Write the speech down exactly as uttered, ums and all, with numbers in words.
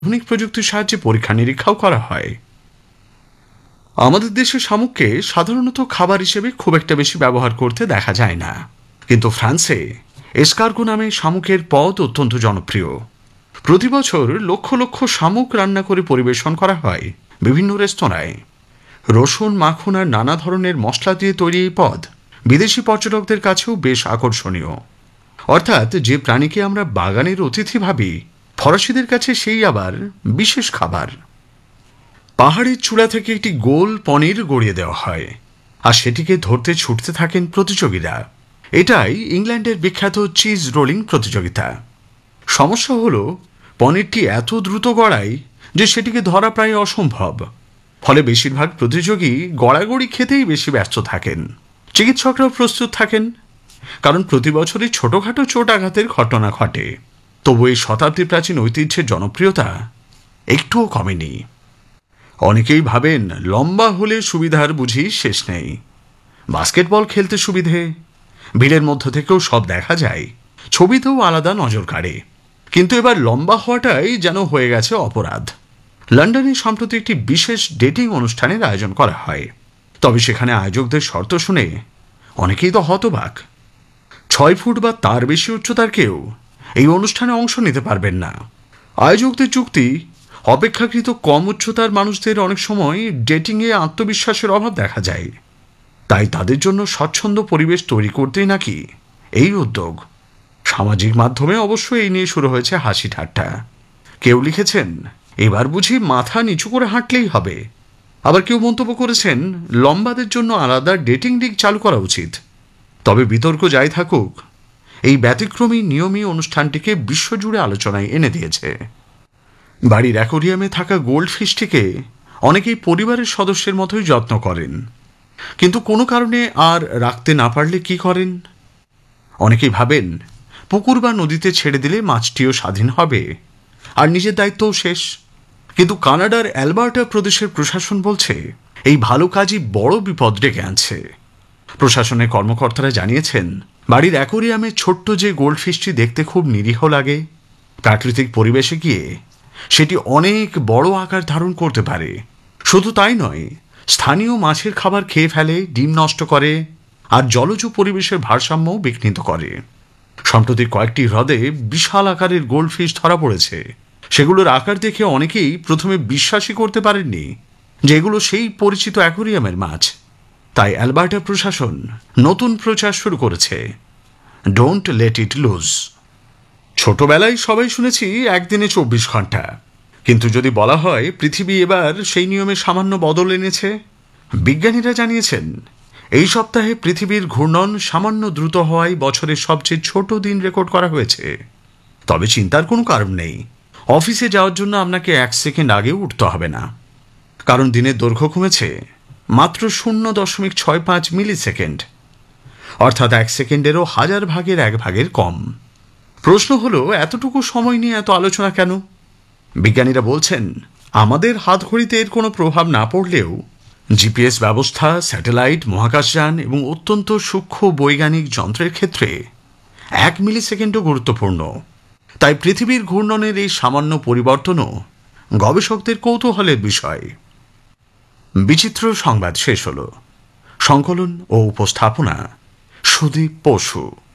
আধুনিক প্রযুক্তির সাহায্যে পরীক্ষা নিরীক্ষাও করা হয়। আমাদের দেশে শামুককে সাধারণত খাবার হিসেবে খুব একটা বেশি ব্যবহার করতে দেখা যায় না, কিন্তু ফ্রান্সে এসকার্গো নামে শামুকের পদ অত্যন্ত জনপ্রিয়। প্রতি বছর লক্ষ লক্ষ শামুক রান্না করে পরিবেশন করা হয় বিভিন্ন রেস্তোরাঁয়। রসুন, মাখন আর নানা ধরনের মশলা দিয়ে তৈরি এই পদ বিদেশি পর্যটকদের কাছেও বেশ আকর্ষণীয়। অর্থাৎ যে প্রাণীকে আমরা বাগানের অতিথি ভাবি, ফরাসিদের কাছে সেই আবার বিশেষ খাবার। পাহাড়ের চূড়া থেকে একটি গোল পনির গড়িয়ে দেওয়া হয়, আর সেটিকে ধরতে ছুটতে থাকেন প্রতিযোগীরা। এটাই ইংল্যান্ডের বিখ্যাত চিজ রোলিং প্রতিযোগিতা। সমস্যা হলো, পনিরটি এত দ্রুত গড়ায় যে সেটিকে ধরা প্রায় অসম্ভব। ফলে বেশিরভাগ প্রতিযোগী গড়াগড়ি খেতেই বেশি ব্যস্ত থাকেন। চিকিৎসকরাও প্রস্তুত থাকেন, কারণ প্রতি বছরই ছোটখাটো চোট আঘাতের ঘটনা ঘটে। তবু এই শতাব্দী প্রাচীন ঐতিহ্যের জনপ্রিয়তা একটুও কমেনি। অনেকেই ভাবেন লম্বা হলে সুবিধার বুঝি শেষ নেই। বাস্কেটবল খেলতে সুবিধে, ভিড়ের মধ্য থেকেও সব দেখা যায়, ছবিতেও আলাদা নজর কাড়ে। কিন্তু এবার লম্বা হওয়াটাই যেন হয়ে গেছে অপরাধ। লন্ডনে সম্প্রতি একটি বিশেষ ডেটিং অনুষ্ঠানের আয়োজন করা হয়, তবে সেখানে আয়োজকদের শর্ত শুনে অনেকেই তো হতবাক। ছয় ফুট বা তার বেশি উচ্চতার কেউ এই অনুষ্ঠানে অংশ নিতে পারবেন না। আয়োজকদের যুক্তি, অপেক্ষাকৃত কম উচ্চতার মানুষদের অনেক সময় ডেটিংয়ে আত্মবিশ্বাসের অভাব দেখা যায়, তাই তাদের জন্য স্বচ্ছন্দ পরিবেশ তৈরি করতেই নাকি এই উদ্যোগ। সামাজিক মাধ্যমে অবশ্য এই নিয়ে শুরু হয়েছে হাসি ঠাট্টা। কেউ লিখেছেন, এবার বুঝি মাথা নিচু করে হাঁটলেই হবে। আবার কেউ মন্তব্য করেছেন, লম্বাদের জন্য আলাদা ডেটিং লিগ চালু করা উচিত। তবে বিতর্ক যাই থাকুক, এই ব্যতিক্রমী নিয়মী অনুষ্ঠানটিকে বিশ্বজুড়ে আলোচনায় এনে দিয়েছে। বাড়ির অ্যাকোরিয়ামে থাকা গোল্ডফিশটিকে অনেকেই পরিবারের সদস্যের মতোই যত্ন করেন, কিন্তু কোনো কারণে আর রাখতে না পারলে কি করেন? অনেকেই ভাবেন পুকুর বা নদীতে ছেড়ে দিলে মাছটিও স্বাধীন হবে আর নিজের দায়িত্বও শেষ। কিন্তু কানাডার অ্যালবার্টা প্রদেশের প্রশাসন বলছে এই ভালো কাজই বড় বিপদ ডেকে আনছে। প্রশাসনের কর্মকর্তারা জানিয়েছেন, বাড়ির অ্যাকোরিয়ামে ছোট্ট যে গোল্ডফিশটি দেখতে খুব নিরীহ লাগে, প্রাকৃতিক পরিবেশে গিয়ে সেটি অনেক বড় আকার ধারণ করতে পারে। শুধু তাই নয়, স্থানীয় মাছের খাবার খেয়ে ফেলে, ডিম নষ্ট করে আর জলজ পরিবেশের ভারসাম্যও বিঘ্নিত করে। সম্প্রতি কয়েকটি হ্রদে বিশাল আকারের গোল্ডফিশ ধরা পড়েছে। সেগুলোর আকার দেখে অনেকেই প্রথমে বিশ্বাসই করতে পারেননি যে এগুলো সেই পরিচিত অ্যাকোরিয়ামের মাছ। তাই অ্যালবার্টা প্রশাসন নতুন প্রচার শুরু করেছে, ডোন্ট লেট ইট লুজ। ছোটবেলায় সবাই শুনেছি একদিনে চব্বিশ ঘন্টা, কিন্তু যদি বলা হয় পৃথিবী এবার সেই নিয়মে সামান্য বদল এনেছে। বিজ্ঞানীরা জানিয়েছেন, এই সপ্তাহে পৃথিবীর ঘূর্ণন সামান্য দ্রুত হওয়ায় বছরের সবচেয়ে ছোট দিন রেকর্ড করা হয়েছে। তবে চিন্তার কোনো কারণ নেই। অফিসে যাওয়ার জন্য আপনাকে এক সেকেন্ড আগেও উঠতে হবে না, কারণ দিনের দৈর্ঘ্য কমেছে মাত্র শূন্য দশমিক ছয় পাঁচ মিলি সেকেন্ড, অর্থাৎ এক সেকেন্ডেরও হাজার ভাগের এক ভাগের কম। প্রশ্ন হলো, এতটুকু সময় নিয়ে এত আলোচনা কেন? বিজ্ঞানীরা বলছেন, আমাদের হাতঘড়িতে এর কোনো প্রভাব না পড়লেও জিপিএস ব্যবস্থা, স্যাটেলাইট, মহাকাশযান এবং অত্যন্ত সূক্ষ্ম বৈজ্ঞানিক যন্ত্রের ক্ষেত্রে এক মিলি সেকেন্ডও গুরুত্বপূর্ণ। তাই পৃথিবীর ঘূর্ণনের এই সামান্য পরিবর্তনও গবেষকদের কৌতূহলের বিষয়। বিচিত্র সংবাদ শেষ হল। সংকলন ও উপস্থাপনা সুদীপ পশু।